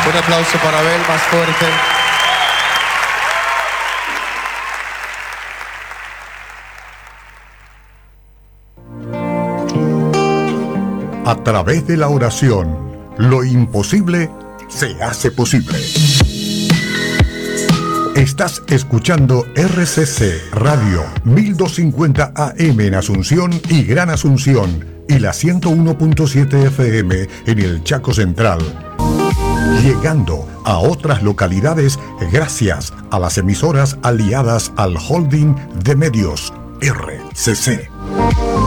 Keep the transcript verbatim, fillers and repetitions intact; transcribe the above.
Un aplauso para Abel, más fuerte. A través de la oración, lo imposible se hace posible. Estás escuchando R C C Radio mil doscientos cincuenta A M en Asunción y Gran Asunción y la ciento uno punto siete F M en el Chaco Central. Llegando a otras localidades gracias a las emisoras aliadas al holding de medios R C C.